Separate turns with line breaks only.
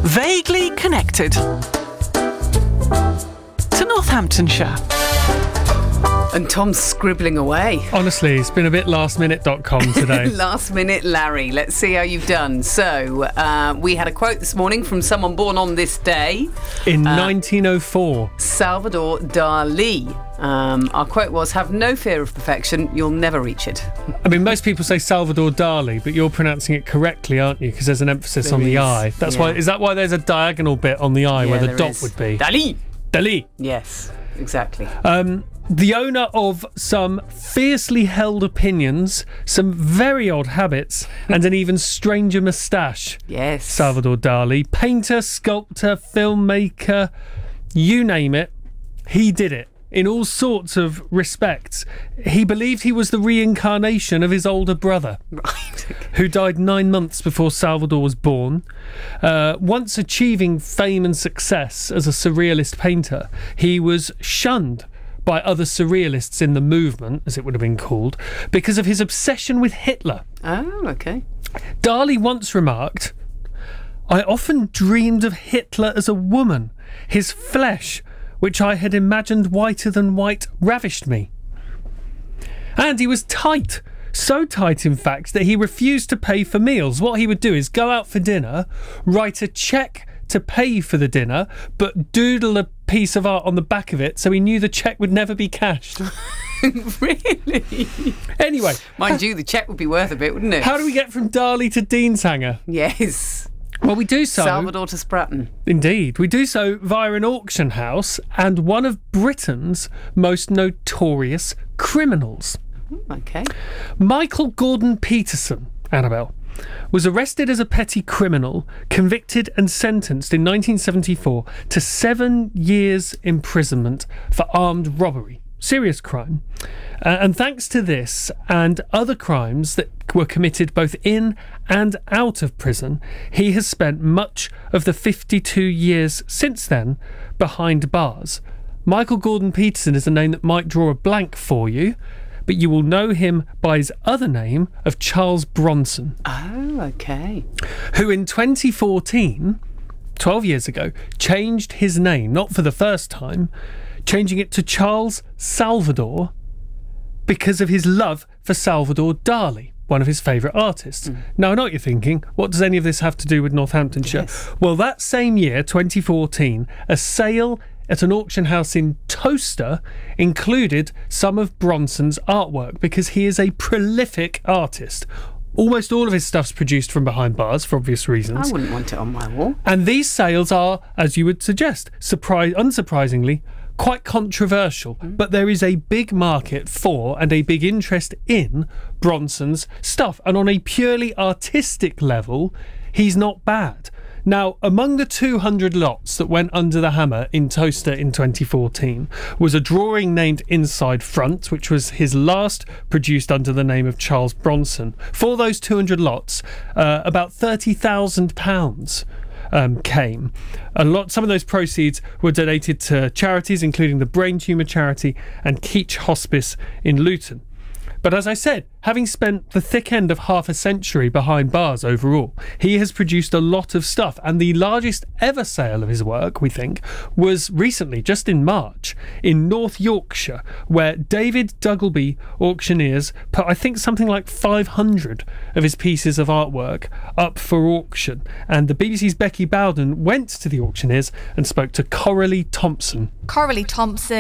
Vaguely connected to Northamptonshire.
And Tom's scribbling away.
Honestly, it's been a bit lastminute.com today.
Last minute, Larry. Let's see how you've done. So, we had a quote this morning from someone born on this day.
In 1904.
Salvador Dali. Our quote was, "Have no fear of perfection, you'll never reach it."
I mean, most people say Salvador Dali, but you're pronouncing it correctly, aren't you? Because there's an emphasis on the I. That's why. Is that why there's a diagonal bit on the I where the dot would be?
Dali.
Dali.
Yes, exactly.
The owner of some fiercely held opinions, some very odd habits, and an even stranger moustache.
Yes.
Salvador Dali. Painter, sculptor, filmmaker, you name it, he did it. In all sorts of respects. He believed he was the reincarnation of his older brother, who died 9 months before Salvador was born. Once achieving fame and success as a surrealist painter, he was shunned by other surrealists in the movement, as it would have been called, because of his obsession with Hitler.
Oh, okay.
Dali once remarked, "I often dreamed of Hitler as a woman. His flesh, which I had imagined whiter than white, ravished me." And he was tight. So tight, in fact, that he refused to pay for meals. What he would do is go out for dinner, write a cheque to pay for the dinner, but doodle a piece of art on the back of it so he knew the cheque would never be cashed.
Really?
Anyway.
Mind you, the cheque would be worth a bit, wouldn't it?
How do we get from Dali to Deanshanger?
Yes.
Well, we do so...
Salvador to Spratton.
Indeed. We do so via an auction house and one of Britain's most notorious criminals.
Okay.
Michael Gordon Peterson, Annabelle, was arrested as a petty criminal, convicted and sentenced in 1974 to 7 years imprisonment for armed robbery. Serious crime. And thanks to this and other crimes that were committed both in and out of prison, he has spent much of the 52 years since then behind bars. Michael Gordon Peterson is a name that might draw a blank for you, but you will know him by his other name of Charles Bronson.
Oh, okay.
Who in 2014, 12 years ago, changed his name, not for the first time, changing it to Charles Salvador because of his love for Salvador Dali, one of his favourite artists. Now, I know what you're thinking. What does any of this have to do with Northamptonshire?
Yes.
Well, that same year, 2014, a sale at an auction house in Towcester included some of Bronson's artwork because he is a prolific artist. Almost all of his stuff's produced from behind bars for obvious reasons.
I wouldn't want it on my wall.
And these sales are, as you would suggest, unsurprisingly, quite controversial. But there is a big market for and a big interest in Bronson's stuff. And on a purely artistic level, he's not bad. Now, among the 200 lots that went under the hammer in Towcester in 2014 was a drawing named Inside Front, which was his last produced under the name of Charles Bronson. For those 200 lots, about £30,000 came. Some of those proceeds were donated to charities, including the Brain Tumour Charity and Keach Hospice in Luton. But as I said, having spent the thick end of half a century behind bars overall, he has produced a lot of stuff. And the largest ever sale of his work, we think, was recently, just in March, in North Yorkshire, where David Duggleby auctioneers put, I think, something like 500 of his pieces of artwork up for auction. And the BBC's Becky Bowden went to the auctioneers and spoke to Coralie Thompson.
Coralie Thompson